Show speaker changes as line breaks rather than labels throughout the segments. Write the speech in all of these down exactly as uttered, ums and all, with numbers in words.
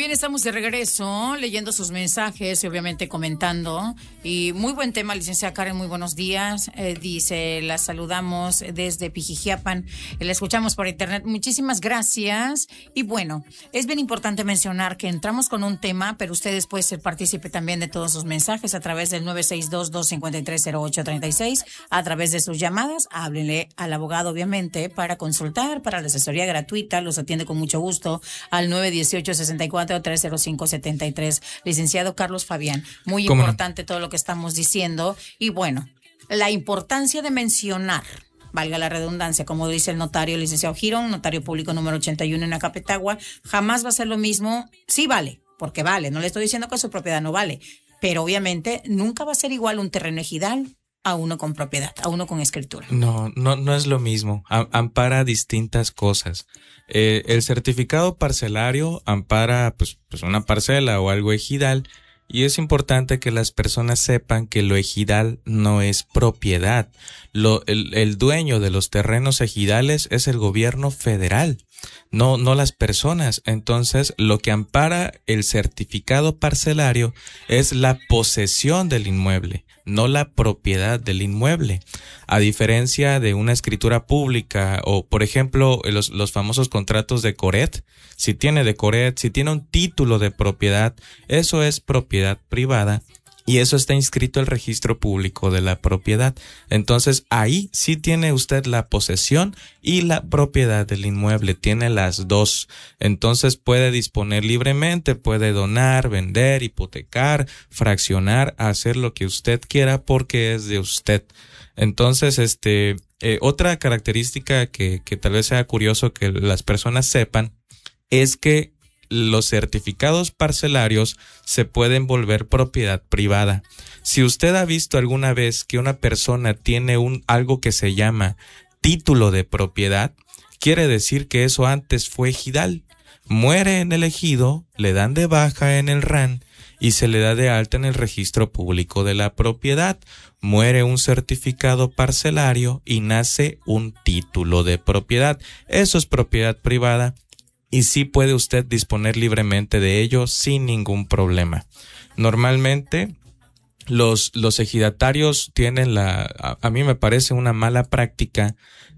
bien, estamos de regreso leyendo sus mensajes y obviamente comentando. Y muy buen tema, licenciada Karen, muy buenos días. Eh, dice, la saludamos desde Pijijiapan, la escuchamos por internet. Muchísimas gracias. Y bueno, es bien importante mencionar que entramos con un tema, pero ustedes pueden ser partícipe también de todos sus mensajes a través del nueve seis dos, dos cinco tres, cero ocho tres seis, a través de sus llamadas. Háblenle al abogado, obviamente, para consultar, para la asesoría gratuita. Los atiende con mucho gusto al nueve uno ocho, seis cuatro, tres cero cinco, siete tres. Licenciado Carlos Fabián, muy importante no? todo lo que estamos diciendo. Y bueno, la importancia de mencionar, valga la redundancia, como dice el notario licenciado Girón, notario público número ochenta y uno en Acapetagua, jamás va a ser lo mismo. Sí vale, porque vale, no le estoy diciendo que su propiedad no vale, pero obviamente nunca va a ser igual un terreno ejidal a uno con propiedad, a uno con escritura.
No, no, no es lo mismo. A- ampara distintas cosas. Eh, el certificado parcelario ampara pues, pues una parcela o algo ejidal, y es importante que las personas sepan que lo ejidal no es propiedad. Lo, el, el dueño de los terrenos ejidales es el gobierno federal, no, no las personas. Entonces, lo que ampara el certificado parcelario es la posesión del inmueble, no la propiedad del inmueble. A diferencia de una escritura pública o, por ejemplo, los, los famosos contratos de Coret, si tiene de Coret, si tiene un título de propiedad, eso es propiedad privada y eso está inscrito en el registro público de la propiedad. Entonces, ahí sí tiene usted la posesión y la propiedad del inmueble, tiene las dos. Entonces, puede disponer libremente, puede donar, vender, hipotecar, fraccionar, hacer lo que usted quiera porque es de usted. Entonces, este, eh, otra característica que, que tal vez sea curioso que las personas sepan es que los certificados parcelarios se pueden volver propiedad privada. Si usted ha visto alguna vez que una persona tiene un algo que se llama título de propiedad, quiere decir que eso antes fue ejidal. Muere en el ejido, le dan de baja en el R A N y se le da de alta en el registro público de la propiedad. Muere un certificado parcelario y nace un título de propiedad. Eso es propiedad privada y sí puede usted disponer libremente de ello sin ningún problema. Normalmente los, los ejidatarios tienen la, a, a mí me parece una mala práctica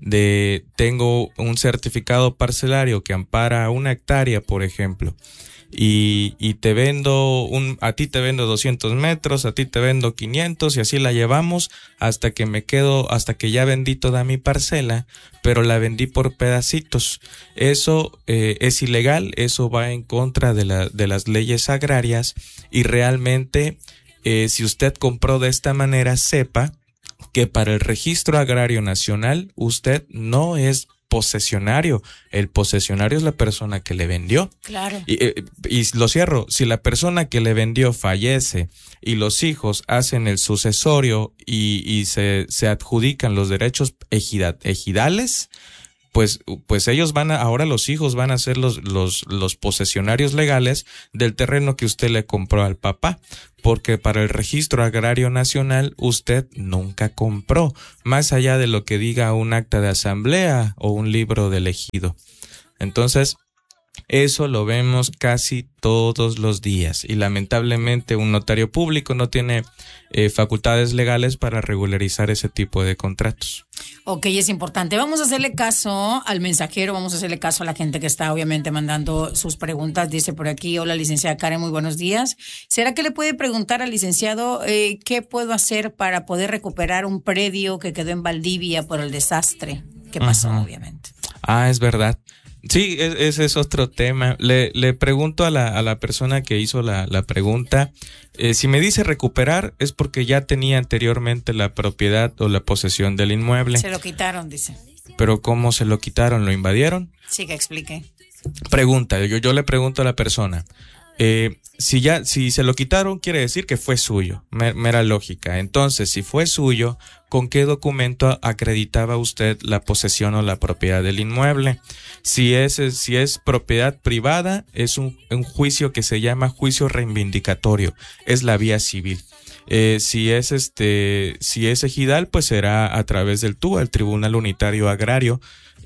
de tengo un certificado parcelario que ampara una hectárea, por ejemplo. Y, y te vendo un, a ti te vendo doscientos metros, a ti te vendo quinientos y así la llevamos hasta que me quedo, hasta que ya vendí toda mi parcela, pero la vendí por pedacitos. Eso eh, es ilegal, eso va en contra de la, de las leyes agrarias y realmente eh, si usted compró de esta manera, sepa que para el Registro Agrario Nacional usted no es posesionario. El posesionario es la persona que le vendió.
Claro.
Y, y, y lo cierro, si la persona que le vendió fallece y los hijos hacen el sucesorio y, y se, se adjudican los derechos ejida, ejidales, pues, pues ellos van a, ahora los hijos van a ser los, los, los posesionarios legales del terreno que usted le compró al papá, porque para el Registro Agrario Nacional usted nunca compró, más allá de lo que diga un acta de asamblea o un libro de ejido. Entonces, eso lo vemos casi todos los días y lamentablemente un notario público no tiene eh, facultades legales para regularizar ese tipo de contratos.
Ok, es importante. Vamos a hacerle caso al mensajero, vamos a hacerle caso a la gente que está obviamente mandando sus preguntas. Dice por aquí, hola licenciada Karen, muy buenos días. ¿Será que le puede preguntar al licenciado eh, qué puedo hacer para poder recuperar un predio que quedó en Valdivia por el desastre que pasó, uh-huh. obviamente?
Ah, es verdad. Sí, ese es otro tema. Le, le pregunto a la, a la persona que hizo la, la pregunta, eh, si me dice recuperar es porque ya tenía anteriormente la propiedad o la posesión del inmueble.
Se lo quitaron, dice.
¿Pero cómo se lo quitaron? ¿Lo invadieron?
Sí, que explique.
Pregunta, yo, yo le pregunto a la persona, eh, si ya, si se lo quitaron quiere decir que fue suyo, mer, mera lógica. Entonces, si fue suyo, ¿con qué documento acreditaba usted la posesión o la propiedad del inmueble? Si es, si es propiedad privada, es un, un juicio que se llama juicio reivindicatorio, es la vía civil. Eh, si es este, si es ejidal, pues será a través del T U A, el Tribunal Unitario Agrario.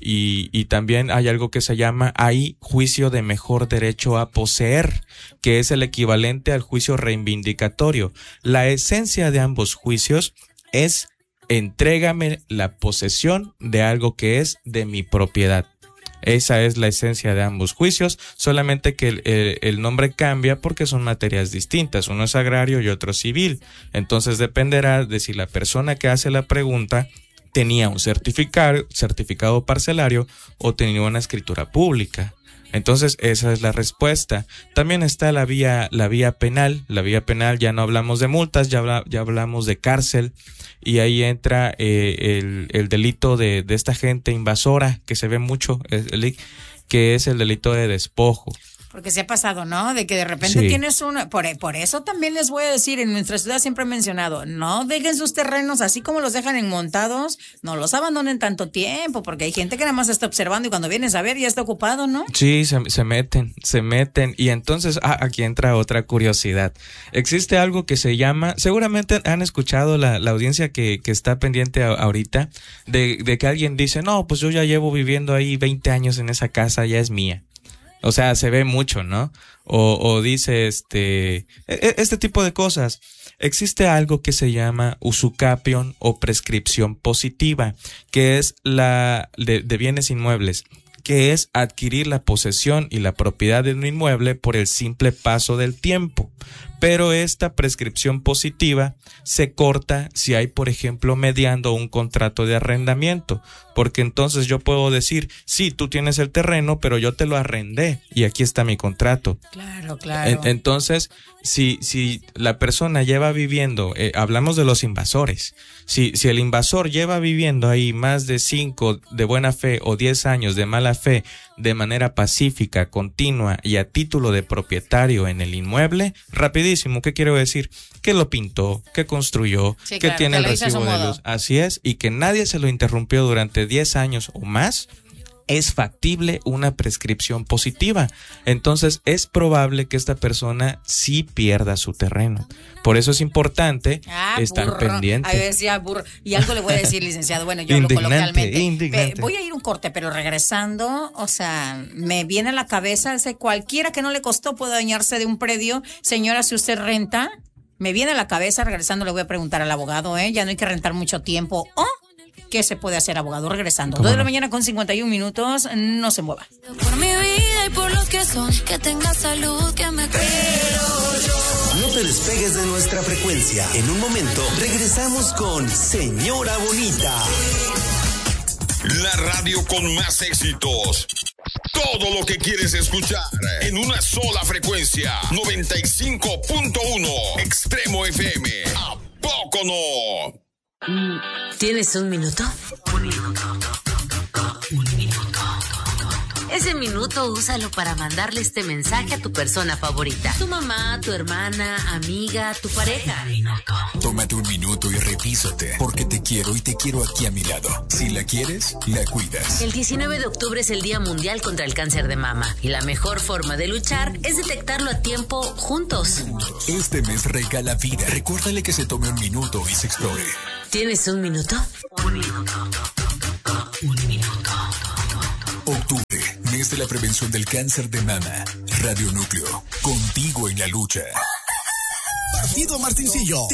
Y, y también hay algo que se llama, hay juicio de mejor derecho a poseer, que es el equivalente al juicio reivindicatorio. La esencia de ambos juicios es entrégame la posesión de algo que es de mi propiedad. Esa es la esencia de ambos juicios, solamente que el, el, el nombre cambia porque son materias distintas, uno es agrario y otro civil. Entonces dependerá de si la persona que hace la pregunta tenía un certificado, certificado parcelario o tenía una escritura pública. Entonces esa es la respuesta. También está la vía, la vía penal. La vía penal ya no hablamos de multas, ya, habla, ya hablamos de cárcel, y ahí entra eh, el, el delito de, de esta gente invasora que se ve mucho, el, que es el delito de despojo.
Porque se ha pasado, ¿no? De que de repente
Sí.
tienes una... Por, por eso también les voy a decir, en nuestra ciudad siempre he mencionado, no dejen sus terrenos así como los dejan enmontados, no los abandonen tanto tiempo, porque hay gente que nada más está observando y cuando vienes a ver ya está ocupado, ¿no?
Sí, se, se meten, se meten. Y entonces, ah, aquí entra otra curiosidad. Existe algo que se llama, seguramente han escuchado la, la audiencia que, que está pendiente a, ahorita, de, de que alguien dice, no, pues yo ya llevo viviendo ahí veinte años en esa casa, ya es mía. O sea, se ve mucho, ¿no? O, o dice este, este tipo de cosas. Existe algo que se llama usucapión o prescripción positiva, que es la de, de bienes inmuebles, que es adquirir la posesión y la propiedad de un inmueble por el simple paso del tiempo. Pero esta prescripción positiva se corta si hay, por ejemplo, mediando un contrato de arrendamiento, porque entonces yo puedo decir, sí, tú tienes el terreno, pero yo te lo arrendé y aquí está mi contrato.
Claro, claro.
En, entonces, si, si la persona lleva viviendo, eh, hablamos de los invasores, si, si el invasor lleva viviendo ahí más de cinco de buena fe o diez años de mala fe, de manera pacífica, continua y a título de propietario en el inmueble, rapidísimo, ¿qué quiero decir? Que lo pintó, que construyó,
Sí,
que
claro,
tiene
que
el
lo hizo a su
recibo de
modo.
luz, así es, y que nadie se lo interrumpió durante diez años o más, es factible una prescripción positiva. Entonces es probable que esta persona sí pierda su terreno. Por eso es importante
Ah,
estar
burro.
pendiente.
Ahí decía burro. Y algo le voy a decir, licenciado. Bueno, yo
Indignante,
hablo coloquialmente.
indignante.
Pe- voy a ir un corte, pero regresando, o sea, me viene a la cabeza, ese cualquiera que no le costó puede dañarse de un predio. Señora, si usted renta, me viene a la cabeza, regresando le voy a preguntar al abogado, ¿eh? Ya no hay que rentar mucho tiempo. ¿O qué se puede hacer, abogado? Regresando. dos de la
no?
mañana con cincuenta y un minutos, no se mueva.
Por mi vida y por los que son, que tenga salud, que me
No te despegues de nuestra frecuencia. En un momento regresamos con Señora Bonita.
La radio con más éxitos. Todo lo que quieres escuchar en una sola frecuencia. noventa y cinco punto uno Extremo F M. ¿A poco no?
¿Tienes un minuto? Un minuto. Un minuto. Ese minuto úsalo para mandarle este mensaje a tu persona favorita. Tu mamá, tu hermana, amiga, tu pareja. Minuto.
Tómate un minuto y revísate, porque te quiero y te quiero aquí a mi lado. Si la quieres, la cuidas.
El diecinueve de octubre es el Día Mundial contra el Cáncer de Mama y la mejor forma de luchar es detectarlo a tiempo juntos.
Este mes regala vida. Recuérdale que se tome un minuto y se explore.
¿Tienes un minuto? Un minuto. Un minuto.
Octubre, mes de la prevención del cáncer de mama. Radio Núcleo, contigo en la lucha.
Partido Martincillo.